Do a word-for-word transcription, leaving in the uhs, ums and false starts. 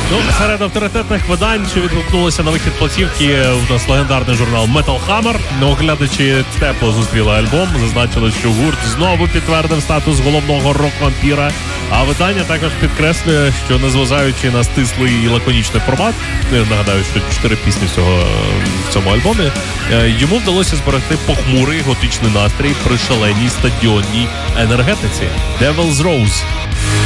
Ну, серед авторитетних видань, що відгукнулося на вихід платівки, у нас легендарний журнал Metal Hammer. Оглядачі тепло зустріли альбом, зазначили, що гурт знову підтвердив статус головного рок-вампіра. А видання також підкреслює, що незважаючи на стислий і лаконічний формат, я нагадаю, що чотири пісні всього в цьому альбомі, йому вдалося зберегти похмурий готичний настрій при шаленій стадіонній енергетиці. Devil's Rose